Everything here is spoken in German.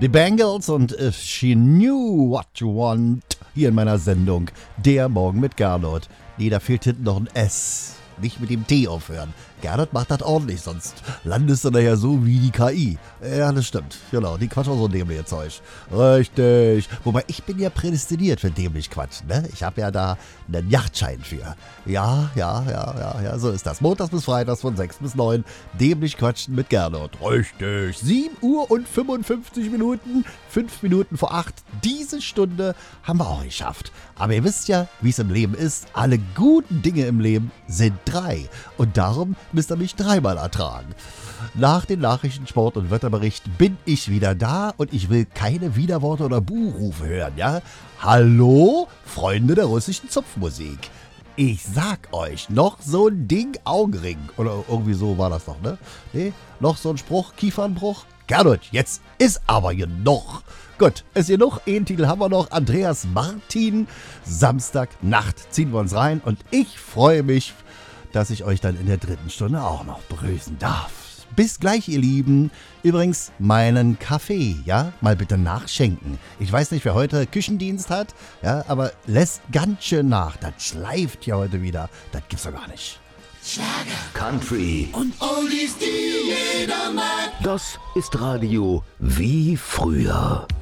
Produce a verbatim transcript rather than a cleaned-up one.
Die Bangles und uh, She Knew What You Want hier in meiner Sendung. Der Morgen mit Gernot. Nee, da fehlt hinten noch ein S. Nicht mit dem T aufhören. Gernot macht das ordentlich, sonst landest du nachher so wie die K I. Ja, das stimmt. Genau, die quatschen auch so dämliche Zeug. Richtig. Wobei, ich bin ja prädestiniert für dämlich Quatsch, ne? Ich habe ja da einen Yachtschein für. Ja, ja, ja, ja, ja, so ist das. Montags bis Freitags von sechs bis neun. Dämlich quatschen mit Gernot. Richtig. sieben Uhr und fünfundfünfzig Minuten. fünf Minuten vor acht. Diese Stunde haben wir auch geschafft. Aber ihr wisst ja, wie es im Leben ist. Alle guten Dinge im Leben sind drei. Und darum müsst ihr mich dreimal ertragen. Nach den Nachrichten, Sport und Wetterbericht bin ich wieder da und ich will keine Widerworte oder Buhrufe hören, ja? Hallo, Freunde der russischen Zupfmusik. Ich sag euch, noch so ein Ding Augenring. Oder irgendwie so war das doch, ne? Nee, noch so ein Spruch, Kiefernbruch. Gernot, jetzt ist aber genug. Gut, ist genug. Einen Titel haben wir noch. Andreas Martin. Samstagnacht ziehen wir uns rein. Und ich freue mich, dass ich euch dann in der dritten Stunde auch noch begrüßen darf. Bis gleich, ihr Lieben. Übrigens, meinen Kaffee, ja, mal bitte nachschenken. Ich weiß nicht, wer heute Küchendienst hat, ja, aber lässt ganz schön nach. Das schleift ja heute wieder. Das gibt's doch gar nicht. Schlager, Country und Oldies, die jeder mag. Das ist Radio wie früher.